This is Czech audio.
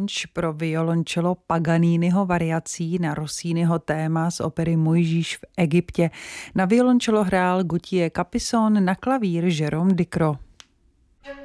arranž pro violoncello Paganiniho variací na Rossiniho téma z opery Mojžíš v Egyptě. Na violoncello hrál Gauthier Capuçon, na klavír Jérôme Ducrot.